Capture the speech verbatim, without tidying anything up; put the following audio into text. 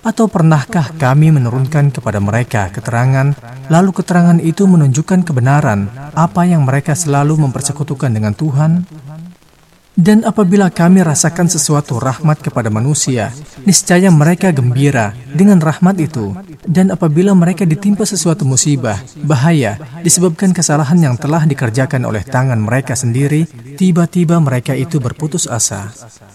Atau pernahkah kami menurunkan kepada mereka keterangan, lalu keterangan itu menunjukkan kebenaran apa yang mereka selalu mempersekutukan dengan Tuhan? Dan apabila kami rasakan sesuatu rahmat kepada manusia, niscaya mereka gembira dengan rahmat itu. Dan apabila mereka ditimpa sesuatu musibah, bahaya, disebabkan kesalahan yang telah dikerjakan oleh tangan mereka sendiri, tiba-tiba mereka itu berputus asa.